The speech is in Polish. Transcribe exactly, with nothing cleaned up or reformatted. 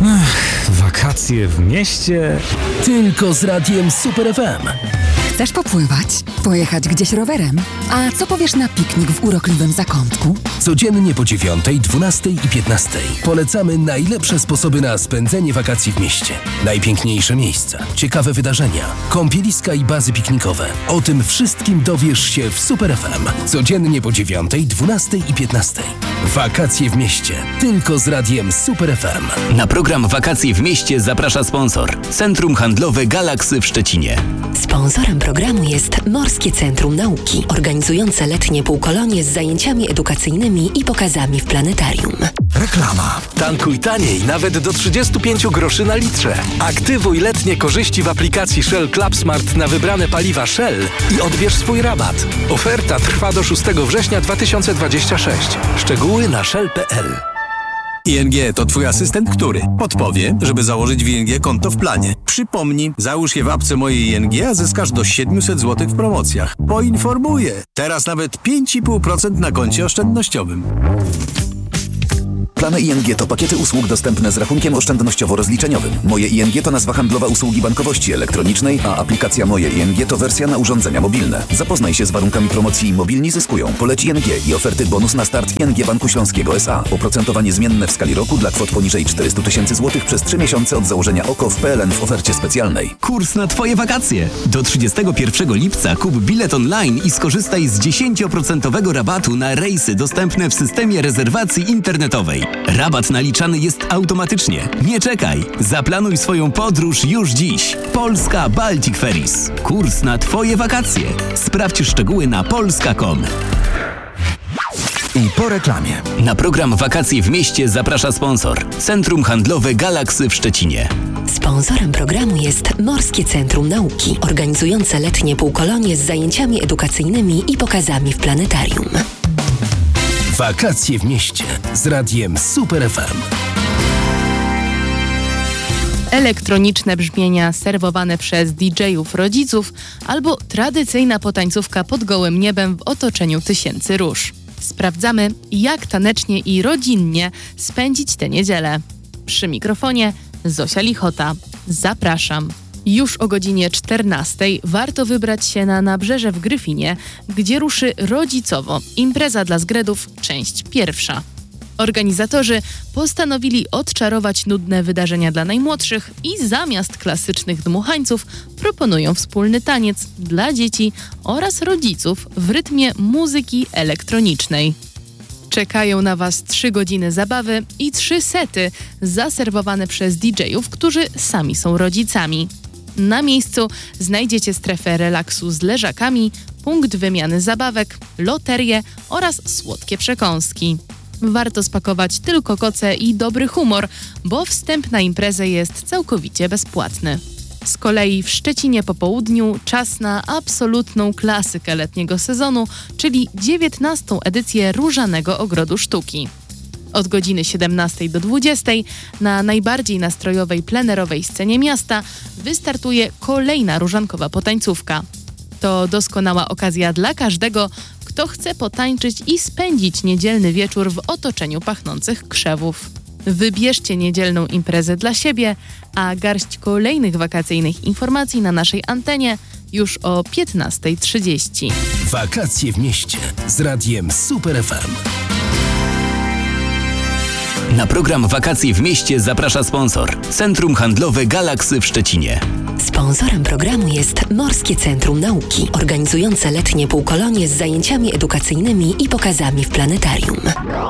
Ech, wakacje w mieście. Tylko z radiem Super F M. Chcesz popływać? Pojechać gdzieś rowerem? A co powiesz na piknik w urokliwym zakątku? Codziennie po dziewiątej, dwunastej i piętnastej polecamy najlepsze sposoby na spędzenie wakacji w mieście. Najpiękniejsze miejsca, ciekawe wydarzenia, kąpieliska i bazy piknikowe. O tym wszystkim dowiesz się w Super F M. Codziennie po dziewiątej, dwunastej i piętnastej. Wakacje w mieście. Tylko z radiem Super F M. Na program Wakacje w mieście zaprasza sponsor. Centrum Handlowe Galaksy w Szczecinie. Sponsorem programu jest Morskie Centrum Nauki, organizujące letnie półkolonie z zajęciami edukacyjnymi i pokazami w planetarium. Reklama. Tankuj taniej, nawet do trzydzieści pięć groszy na litrze. Aktywuj letnie korzyści w aplikacji Shell Club Smart na wybrane paliwa Shell i odbierz swój rabat. Oferta trwa do szóstego września dwa tysiące dwudziestego szóstego. Szczegóły na shell kropka p l. I N G to twój asystent, który podpowie, żeby założyć w I N G konto w planie. Przypomnij, załóż je w apce mojej I N G, a zyskasz do siedemset złotych w promocjach. Poinformuję. Teraz nawet pięć i pół procent na koncie oszczędnościowym. Plany I N G to pakiety usług dostępne z rachunkiem oszczędnościowo-rozliczeniowym. Moje I N G to nazwa handlowa usługi bankowości elektronicznej, a aplikacja Moje I N G to wersja na urządzenia mobilne. Zapoznaj się z warunkami promocji Mobilni zyskują. Poleć I N G i oferty bonus na start I N G Banku Śląskiego S A. Oprocentowanie zmienne w skali roku dla kwot poniżej czterysta tysięcy złotych przez trzy miesiące od założenia O K O w P L N w ofercie specjalnej. Kurs na twoje wakacje. Do trzydziestego pierwszego lipca kup bilet online i skorzystaj z dziesięć procent rabatu na rejsy dostępne w systemie rezerwacji internetowej. Rabat naliczany jest automatycznie. Nie czekaj. Zaplanuj swoją podróż już dziś. Polska Baltic Ferries. Kurs na twoje wakacje. Sprawdź szczegóły na polska kropka com. I po reklamie. Na program Wakacje w mieście zaprasza sponsor. Centrum Handlowe Galaksy w Szczecinie. Sponsorem programu jest Morskie Centrum Nauki, organizujące letnie półkolonie z zajęciami edukacyjnymi i pokazami w planetarium. Wakacje w mieście z radiem Super F M. Elektroniczne brzmienia serwowane przez D J-ów rodziców albo tradycyjna potańcówka pod gołym niebem w otoczeniu tysięcy róż. Sprawdzamy, jak tanecznie i rodzinnie spędzić tę niedzielę. Przy mikrofonie Zosia Lichota. Zapraszam. Już o godzinie czternastej warto wybrać się na Nabrzeże w Gryfinie, gdzie ruszy rodzicowo impreza dla zgredów, część pierwsza. Organizatorzy postanowili odczarować nudne wydarzenia dla najmłodszych i zamiast klasycznych dmuchańców proponują wspólny taniec dla dzieci oraz rodziców w rytmie muzyki elektronicznej. Czekają na Was trzy godziny zabawy i trzy sety zaserwowane przez D J-ów, którzy sami są rodzicami. Na miejscu znajdziecie strefę relaksu z leżakami, punkt wymiany zabawek, loterię oraz słodkie przekąski. Warto spakować tylko koce i dobry humor, bo wstęp na imprezę jest całkowicie bezpłatny. Z kolei w Szczecinie po południu czas na absolutną klasykę letniego sezonu, czyli dziewiętnastą edycję Różanego Ogrodu Sztuki. Od godziny siedemnastej do dwudziestej na najbardziej nastrojowej plenerowej scenie miasta wystartuje kolejna różankowa potańcówka. To doskonała okazja dla każdego, kto chce potańczyć i spędzić niedzielny wieczór w otoczeniu pachnących krzewów. Wybierzcie niedzielną imprezę dla siebie, a garść kolejnych wakacyjnych informacji na naszej antenie już o piętnasta trzydzieści. Wakacje w mieście z radiem Super F M. Na program Wakacje w mieście zaprasza sponsor. Centrum Handlowe Galaksy w Szczecinie. Sponsorem programu jest Morskie Centrum Nauki, organizujące letnie półkolonie z zajęciami edukacyjnymi i pokazami w planetarium.